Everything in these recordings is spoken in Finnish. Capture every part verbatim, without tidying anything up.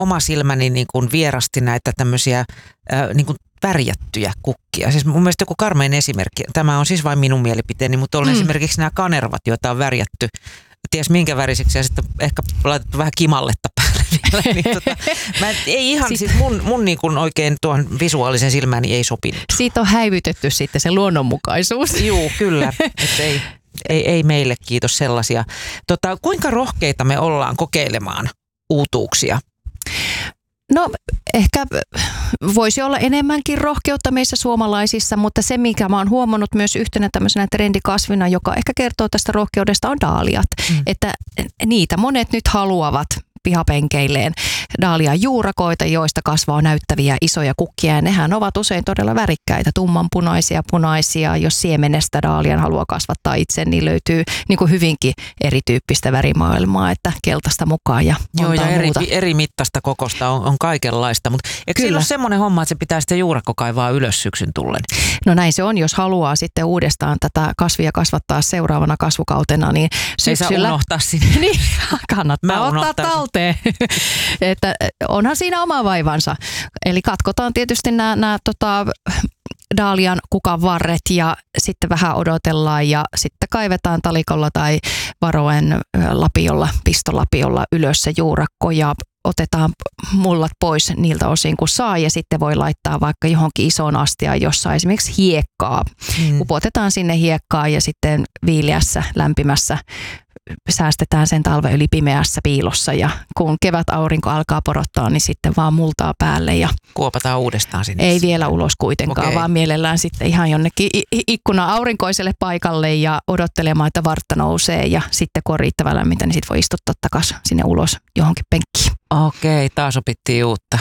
oma silmäni niin kuin vierasti näitä tämmöisiä äh, niin kuin värjättyjä kukkia. Siis mun mielestä joku karmein esimerkki, tämä on siis vain minun mielipiteeni, mutta on mm. esimerkiksi nämä kanervat, joita on värjätty ties minkä värisiksi ja sitten ehkä laitettu vähän kimalletta päälle vielä. Niin tota, mä et, ei ihan, siis mun, mun niin kuin oikein tuohon visuaalisen silmääni ei sopinut. Siitä on häivytetty sitten se luonnonmukaisuus. Juu, kyllä. Että ei, ei, ei meille kiitos sellaisia. Tota, kuinka rohkeita me ollaan kokeilemaan uutuuksia? No ehkä voisi olla enemmänkin rohkeutta meissä suomalaisissa, mutta se mikä mä oon huomannut myös yhtenä tämmöisenä trendikasvina, joka ehkä kertoo tästä rohkeudesta, on daaliat. Mm. Että niitä monet nyt haluavat pihapenkeilleen. Daalian juurakoita, joista kasvaa näyttäviä isoja kukkia. Ja nehän ovat usein todella värikkäitä, tummanpunaisia, punaisia. Jos siemenestä daalian haluaa kasvattaa itse, niin löytyy niin kuin hyvinkin erityyppistä värimaailmaa, että keltaista mukaan ja Joo, ja eri, muuta. eri mittaista kokosta on, on kaikenlaista. Mutta eikö siinä ole semmoinen homma, että se pitää sitten juurakko kaivaa ylös syksyn tullen? No näin se on, jos haluaa sitten uudestaan tätä kasvia kasvattaa seuraavana kasvukautena, niin syksyllä... Ei saa unohtaa sinne. Niin, kannattaa ottaa talteen. Että onhan siinä oma vaivansa. Eli katkotaan tietysti nämä, nämä tota, daalian kukan varret ja sitten vähän odotellaan ja sitten kaivetaan talikolla tai varoen lapiolla, pistolapiolla ylös se juurakko ja otetaan mullat pois niiltä osin kun saa ja sitten voi laittaa vaikka johonkin isoon astiaan, jossa esimerkiksi hiekkaa. Mm. Upotetaan sinne hiekkaa ja sitten viileässä, lämpimässä säästetään sen talven yli pimeässä piilossa ja kun kevät aurinko alkaa porottaa, niin sitten vaan multaa päälle. Ja kuopataan uudestaan sinne. Ei vielä ulos kuitenkaan, okay. Vaan mielellään sitten ihan jonnekin ikkuna aurinkoiselle paikalle ja odottelemaan, että vartta nousee ja sitten kun on riittävän lämmintä, niin sitten voi istuttaa takaisin sinne ulos johonkin penkkiin. Okei, taas opittiin uutta.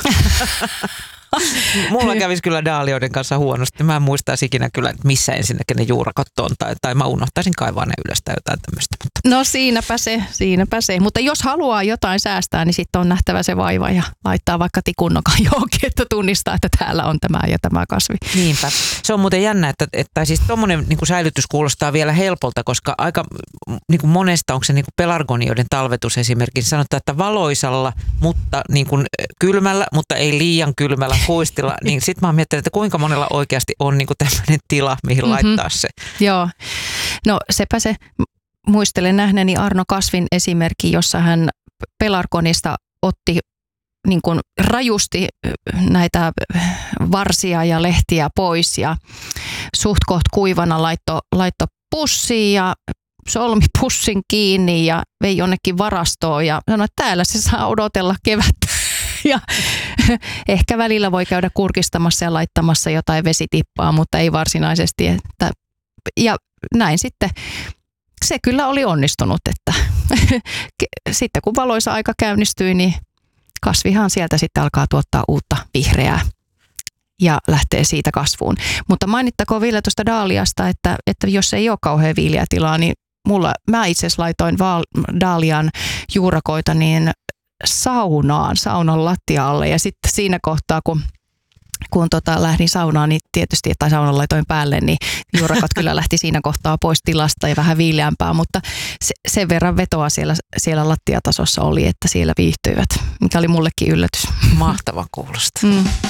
Mulla kävisi kyllä daalioiden kanssa huonosti. Mä en muistaisi ikinä kyllä, missä ensinnäkin ne juurakot on. Tai, tai mä unohtaisin kaivaa ne ylös tai jotain tämmöistä. Mutta. No siinäpä se, siinäpä se. Mutta jos haluaa jotain säästää, niin sitten on nähtävä se vaiva ja laittaa vaikka tikunnokan johonkin, että tunnistaa, että täällä on tämä ja tämä kasvi. Niinpä. Se on muuten jännä, että, että siis tommonen niin kuin säilytys kuulostaa vielä helpolta, koska aika niin kuin monesta, onko se niin kuin pelargonioiden talvetus esimerkiksi, sanotaan, että valoisalla, mutta niin kuin kylmällä, mutta ei liian kylmällä huistilla, niin sit mä oon miettinyt, että kuinka monella oikeasti on niin kuin tämmöinen tila, mihin mm-hmm. laittaa se. Joo, no sepä se, muistelen nähneeni Arno Kasvin esimerkki, jossa hän pelargonista otti niin kuin rajusti näitä varsia ja lehtiä pois ja suht koht kuivana laitto, laitto pussiin ja solmi pussin kiinni ja vei jonnekin varastoon ja sanoi, että täällä se saa odotella kevättä. Ja ehkä välillä voi käydä kurkistamassa ja laittamassa jotain vesitippaa, mutta ei varsinaisesti. Että, ja näin sitten. Se kyllä oli onnistunut, että sitten kun valoisa aika käynnistyi, niin kasvihan sieltä sitten alkaa tuottaa uutta vihreää ja lähtee siitä kasvuun. Mutta mainittakoon vielä tuosta daaliasta, että, että jos ei ole kauhean viileä tilaa, niin mulla, mä itse asiassa laitoin vaal, daalian juurakoita niin saunaan, saunan lattialle ja sitten siinä kohtaa, kun, kun tota lähdin saunaan, niin tietysti, tai saunan laitoin päälle, niin juurakot kyllä lähti siinä kohtaa pois tilasta ja vähän viileämpää, mutta se, sen verran vetoa siellä, siellä lattiatasossa oli, että siellä viihtyivät, mikä oli mullekin yllätys. Mahtava kuulostaa. Mm.